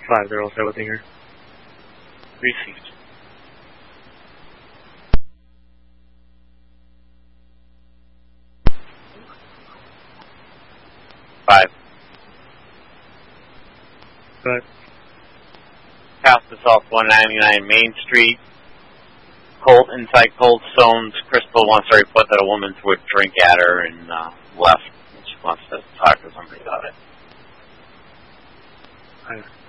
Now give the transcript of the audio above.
5, they're also with her. Received. Five. But House Assault 199 Main Street. Inside Cold Stones, Crystal wants to report that a woman threw a drink at her and left. She wants to talk to somebody about it.